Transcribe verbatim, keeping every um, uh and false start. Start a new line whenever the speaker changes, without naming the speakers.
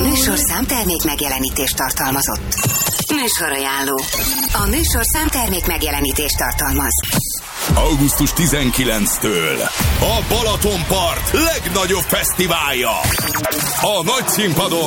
műsorszám termék megjelenítést tartalmazott. Műsorajánló. A műsorszám termék megjelenítést tartalmaz.
augusztus tizenkilencedikétől a Balatonpart legnagyobb fesztiválja. A nagy színpadon